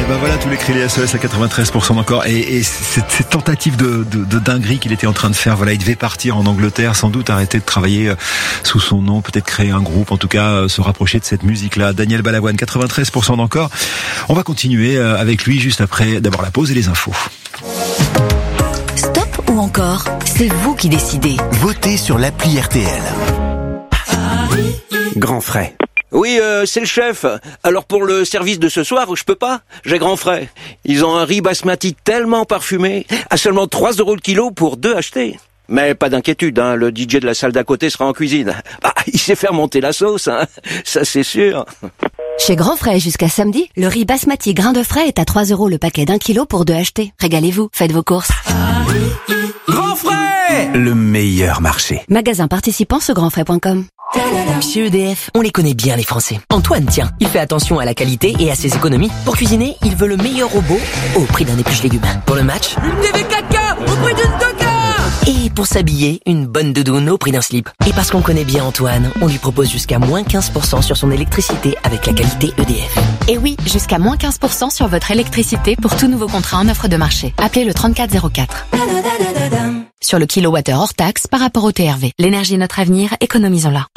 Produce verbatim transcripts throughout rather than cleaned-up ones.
ben voilà tous les cris des S O S à quatre-vingt-treize pour cent encore. Et, et cette, cette tentative de, de, de dinguerie qu'il était en train de faire, voilà, il devait partir en Angleterre, sans doute arrêter de travailler sous son nom, peut-être créer un groupe, en tout cas se rapprocher de cette musique-là. Daniel Balavoine, quatre-vingt-treize pour cent d'encore. On va continuer avec lui juste après, d'abord la pause et les infos. Stop ou encore, c'est vous qui décidez. Votez sur l'appli R T L. Grand frais. Oui, euh, c'est le chef. Alors pour le service de ce soir, je peux pas. J'ai grand frais. Ils ont un riz basmati tellement parfumé, à seulement trois euros le kilo pour deux achetés. Mais pas d'inquiétude, hein, le D J de la salle d'à côté sera en cuisine. Bah, il sait faire monter la sauce, hein, ça c'est sûr. Chez Grand Frais, jusqu'à samedi, le riz basmati grain de frais est à trois euros le paquet d'un kilo pour deux achetés. Régalez-vous, faites vos courses. Grand frais, le meilleur marché. Magasin participant sur grand frais point com. Chez E D F, on les connaît bien les Français. Antoine, tiens, il fait attention à la qualité et à ses économies. Pour cuisiner, il veut le meilleur robot au prix d'un épluche légumes. Pour le match, une T V quatre K au prix d'une deux K. Et pour s'habiller, une bonne doudoune au prix d'un slip. Et parce qu'on connaît bien Antoine, on lui propose jusqu'à moins quinze pour cent sur son électricité avec la qualité E D F. Et oui, jusqu'à moins quinze pour cent sur votre électricité pour tout nouveau contrat en offre de marché. Appelez le trente-quatre zéro quatre. Sur le kilowattheure hors taxe par rapport au T R V. L'énergie est notre avenir, économisons-la.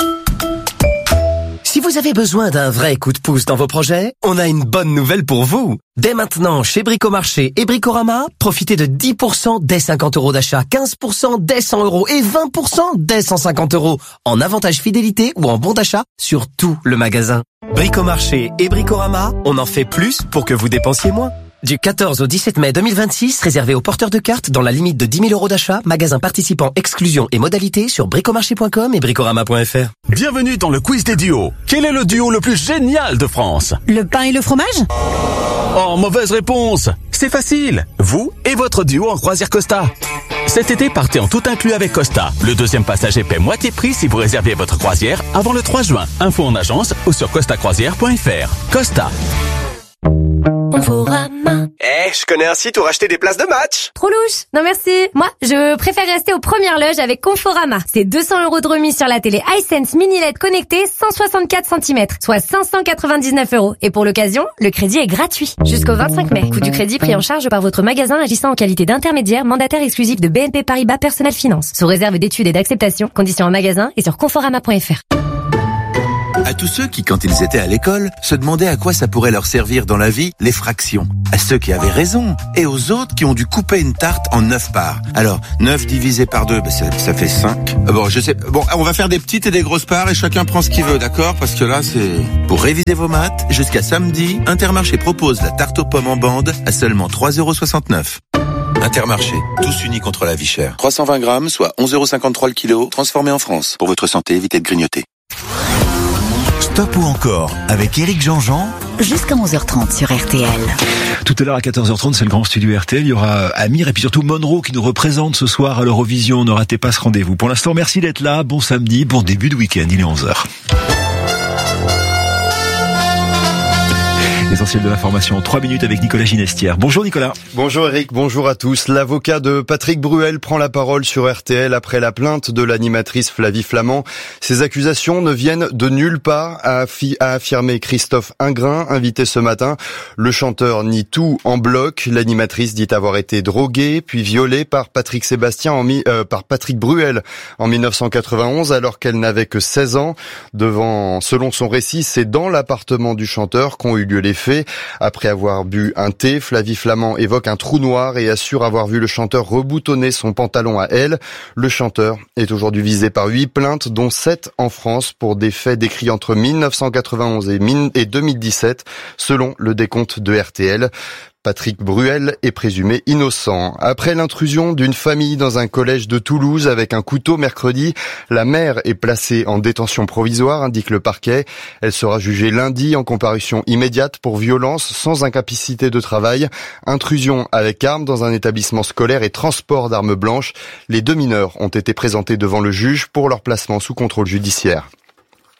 Si vous avez besoin d'un vrai coup de pouce dans vos projets, on a une bonne nouvelle pour vous. Dès maintenant, chez Bricomarché et Bricorama, profitez de dix pour cent dès cinquante euros d'achat, quinze pour cent dès cent euros et vingt pour cent dès cent cinquante euros en avantage fidélité ou en bon d'achat sur tout le magasin. Bricomarché et Bricorama, on en fait plus pour que vous dépensiez moins. Du quatorze au dix-sept mai deux mille vingt-six, réservé aux porteurs de cartes dans la limite de dix mille euros d'achat, magasin participant, exclusion et modalités sur bricomarché point com et bricorama point f r. Bienvenue dans le quiz des duos. Quel est le duo le plus génial de France? Le pain et le fromage? Oh, mauvaise réponse. C'est facile. Vous et votre duo en croisière Costa. Cet été, partez en tout inclus avec Costa. Le deuxième passager paie moitié prix si vous réservez votre croisière avant le trois juin. Info en agence ou sur costa croisière point f r. Costa. Conforama. Eh, je connais un site où racheter des places de match. Trop louche. Non merci. Moi, je préfère rester aux premières loges avec Conforama. C'est deux cents euros de remise sur la télé iSense Mini L E D connectée cent soixante-quatre centimètres, soit cinq cent quatre-vingt-dix-neuf euros. Et pour l'occasion, le crédit est gratuit. Jusqu'au vingt-cinq mai. Coût du crédit pris en charge par votre magasin agissant en qualité d'intermédiaire mandataire exclusif de B N P Paribas Personal Finance. Sous réserve d'études et d'acceptation. Conditions en magasin et sur conforama point f r. À tous ceux qui, quand ils étaient à l'école, se demandaient à quoi ça pourrait leur servir dans la vie, les fractions. À ceux qui avaient raison. Et aux autres qui ont dû couper une tarte en neuf parts. Alors, neuf divisé par deux, ben ça, ça fait cinq. Bon, je sais, bon, on va faire des petites et des grosses parts et chacun prend ce qu'il veut, d'accord? Parce que là, c'est... Pour réviser vos maths, jusqu'à samedi, Intermarché propose la tarte aux pommes en bande à seulement trois euros soixante-neuf. Intermarché, tous unis contre la vie chère. trois cent vingt grammes, soit onze euros cinquante-trois le kilo, transformé en France. Pour votre santé, évitez de grignoter. Stop ou encore, avec Éric Jean-Jean. Jusqu'à onze heures trente sur R T L. Tout à l'heure à quatorze heures trente, c'est le grand studio R T L. Il y aura Amir et puis surtout Monroe qui nous représente ce soir à l'Eurovision. Ne ratez pas ce rendez-vous. Pour l'instant, merci d'être là. Bon samedi, bon début de week-end. Il est onze heures. L'essentiel de l'information en trois minutes avec Nicolas Ginestière. Bonjour Nicolas. Bonjour Eric, bonjour à tous. L'avocat de Patrick Bruel prend la parole sur R T L après la plainte de l'animatrice Flavie Flament. Ces accusations ne viennent de nulle part, a, affi- a affirmé Christophe Ingrin, invité ce matin. Le chanteur nie tout en bloc. L'animatrice dit avoir été droguée puis violée par Patrick Sébastien en mi- euh, par Patrick Bruel en dix-neuf cent quatre-vingt-onze alors qu'elle n'avait que seize ans. Devant, selon son récit, c'est dans l'appartement du chanteur qu'ont eu lieu les faits. Après avoir bu un thé, Flavie Flament évoque un trou noir et assure avoir vu le chanteur reboutonner son pantalon à elle. Le chanteur est aujourd'hui visé par huit plaintes, dont sept en France pour des faits décrits entre dix-neuf cent quatre-vingt-onze et deux mille dix-sept, selon le décompte de R T L. Patrick Bruel est présumé innocent. Après l'intrusion d'une famille dans un collège de Toulouse avec un couteau mercredi, la mère est placée en détention provisoire, indique le parquet. Elle sera jugée lundi en comparution immédiate pour violence sans incapacité de travail, intrusion avec arme dans un établissement scolaire et transport d'armes blanches. Les deux mineurs ont été présentés devant le juge pour leur placement sous contrôle judiciaire.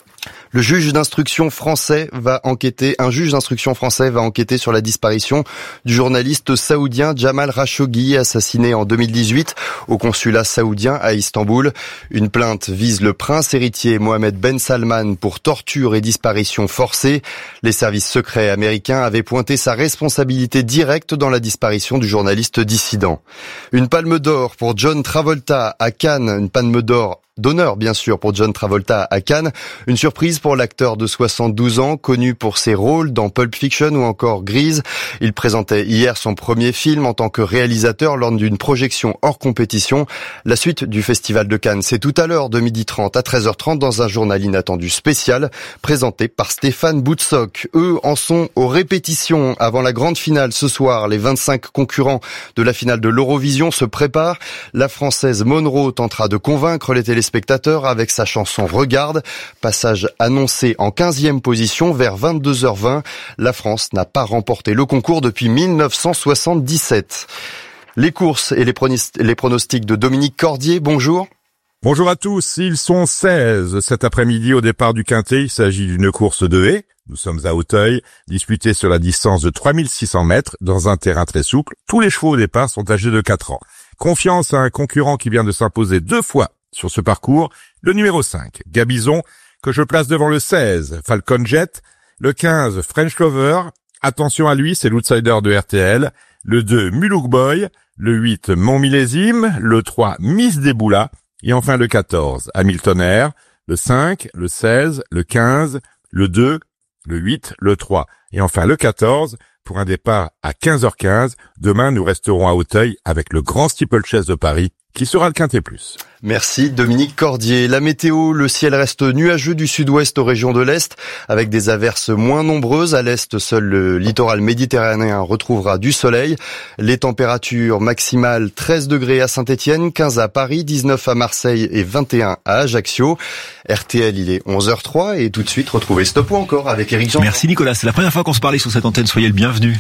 Le juge d'instruction français va enquêter, un juge d'instruction français va enquêter sur la disparition du journaliste saoudien Jamal Khashoggi, assassiné en deux mille dix-huit au consulat saoudien à Istanbul. Une plainte vise le prince héritier Mohammed Ben Salman pour torture et disparition forcée. Les services secrets américains avaient pointé sa responsabilité directe dans la disparition du journaliste dissident. Une palme d'or pour John Travolta à Cannes, une palme d'or d'honneur bien sûr pour John Travolta à Cannes. Une surprise pour l'acteur de soixante-douze ans, connu pour ses rôles dans Pulp Fiction ou encore Grease. Il présentait hier son premier film en tant que réalisateur lors d'une projection hors compétition. La suite du Festival de Cannes, c'est tout à l'heure de midi trente à treize heures trente dans un journal inattendu spécial présenté par Stéphane Boutsock. Eux en sont aux répétitions avant la grande finale ce soir. Les vingt-cinq concurrents de la finale de l'Eurovision se préparent. La Française Monroe tentera de convaincre les téléspectateurs spectateurs avec sa chanson Regarde, passage annoncé en quinzième position vers vingt-deux heures vingt. La France n'a pas remporté le concours depuis mille neuf cent soixante-dix-sept. Les courses et les pronostics de Dominique Cordier, bonjour. Bonjour à tous, ils sont seize cet après-midi au départ du Quintet. Il s'agit d'une course de haies. Nous sommes à Auteuil, disputée sur la distance de trois mille six cents mètres dans un terrain très souple. Tous les chevaux au départ sont âgés de quatre ans. Confiance à un concurrent qui vient de s'imposer deux fois sur ce parcours, le numéro cinq, Gabizon, que je place devant le seize, Falcon Jet, le quinze, French Lover, attention à lui, c'est l'outsider de R T L, le deux, Muluk Boy, le huit, Mon Millésime, le trois, Miss Deboula, et enfin le quatorze, Hamilton Air, le cinq, le seize, le quinze, le deux, le huit, le trois, et enfin le quatorze, pour un départ à quinze heures quinze. Demain, nous resterons à Auteuil avec le grand steeplechase de Paris, qui sera le Quintet Plus. Merci Dominique Cordier. La météo, le ciel reste nuageux du sud-ouest aux régions de l'est, avec des averses moins nombreuses. À l'est, seul le littoral méditerranéen retrouvera du soleil. Les températures maximales, treize degrés à Saint-Étienne, quinze à Paris, dix-neuf à Marseille et vingt et un à Ajaccio. R T L, il est onze heures trois et tout de suite, retrouvez Stop ou encore avec Éric Jean. Merci Nicolas, c'est la première fois qu'on se parlait sur cette antenne, soyez le bienvenu.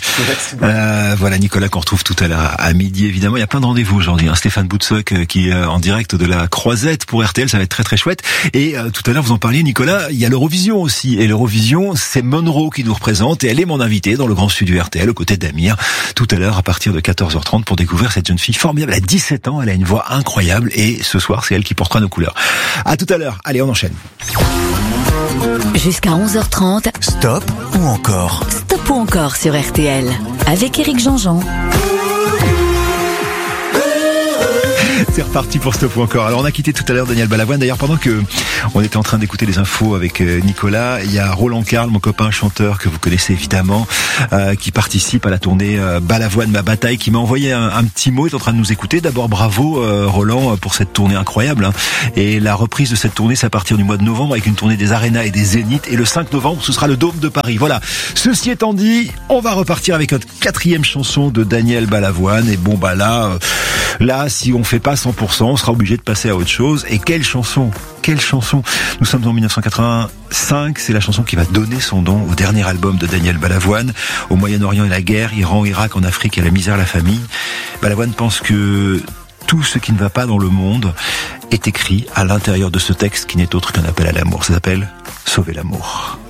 Euh, voilà Nicolas qu'on retrouve tout à l'heure à midi évidemment. Il y a plein de rendez-vous aujourd'hui. Hein. Stéphane Boutsock qui est en direct de la Croisette pour R T L, ça va être très très chouette. Et euh, tout à l'heure vous en parliez Nicolas, il y a l'Eurovision aussi. Et l'Eurovision, c'est Monroe qui nous représente et elle est mon invitée dans le grand studio R T L aux côtés d'Amir. Tout à l'heure à partir de quatorze heures trente pour découvrir cette jeune fille formidable. Elle a dix-sept ans, elle a une voix incroyable et ce soir c'est elle qui portera nos couleurs. À tout à l'heure, allez on enchaîne. Jusqu'à onze heures trente. Stop ou encore? Stop ou encore sur R T L. Avec Éric Jean-Jean. C'est reparti pour Stop ou encore. Alors on a quitté tout à l'heure Daniel Balavoine. D'ailleurs pendant que on était en train d'écouter les infos avec Nicolas, il y a Roland Carl, mon copain chanteur que vous connaissez évidemment, euh, qui participe à la tournée euh, Balavoine ma bataille, qui m'a envoyé un, un petit mot, est en train de nous écouter. D'abord bravo euh, Roland pour cette tournée incroyable. Hein. Et la reprise de cette tournée, c'est à partir du mois de novembre avec une tournée des arénas et des zéniths. Et le cinq novembre, ce sera le Dôme de Paris. Voilà. Ceci étant dit, on va repartir avec notre quatrième chanson de Daniel Balavoine. Et bon bah là, euh, là si on fait pas cent pour cent, on sera obligé de passer à autre chose. Et quelle chanson, quelle chanson. Nous sommes en dix-neuf cent quatre-vingt-cinq, c'est la chanson qui va donner son nom au dernier album de Daniel Balavoine. Au Moyen-Orient et la guerre, Iran, Irak, en Afrique et la misère, la famille. Balavoine pense que tout ce qui ne va pas dans le monde est écrit à l'intérieur de ce texte qui n'est autre qu'un appel à l'amour. Ça s'appelle Sauver l'amour.